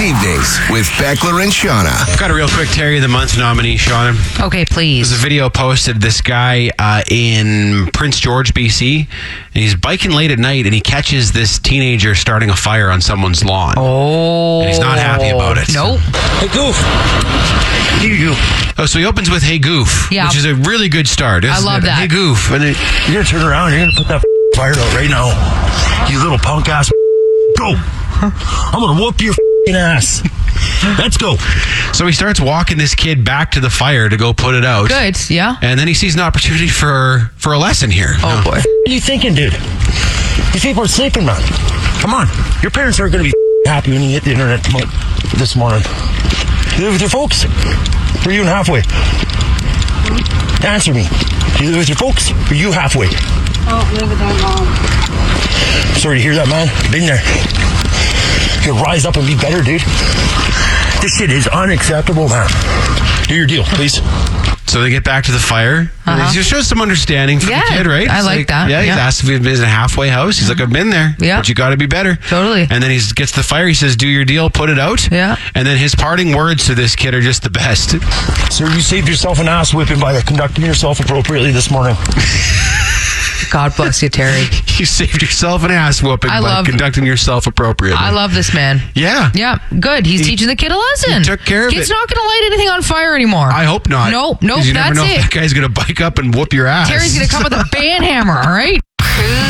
evenings with Beckler and Shauna. Got a real quick Terry of the Month nominee, Shauna. Okay, please. There's a video posted. This guy in Prince George, BC, and he's biking late at night, and he catches this teenager starting a fire on someone's lawn. Oh. And he's not happy about it. Nope. Hey, Goof. You. Oh, so he opens with "Hey Goof," Yeah. which is a really good start. I love that. Hey Goof, and You're gonna turn around. You're gonna put that fire out right now. You little punk ass. Go. I'm gonna whoop your ass. Let's go. so he starts walking this kid back to the fire to go put it out. Good, yeah. And then he sees an opportunity for a lesson here. Oh, boy. What are you thinking, dude? These people are sleeping, man. Come on. Your parents aren't gonna be happy when you hit the internet this morning. You live with your folks? Or are you halfway? Answer me. Do you live with your folks? Or are you halfway? Oh, live with my mom. Sorry to hear that, man. Been there. You rise up and be better, dude. This shit is unacceptable, man. Do your deal, please. So they get back to the fire. And it just shows some understanding for Yeah, the kid, right? I It's like that. Yeah, he's Yeah. asked if he's in a halfway house. He's like, I've been there. Yeah. But you got to be better. Totally. And then he gets to the fire. He says, do your deal, put it out. Yeah. And then his parting words to this kid are just the best. Sir, you saved yourself an ass whipping by conducting yourself appropriately this morning. God bless you, Terry. You saved yourself an ass whooping by conducting yourself appropriately. I love this man. Yeah. Yeah, good. He's teaching the kid a lesson. He took care of Kid's it. not going to light anything on fire anymore. I hope not. Nope, 'Cause you never that's know if it. that guy's going to bike up and whoop your ass. Terry's going to come with a band hammer, all right?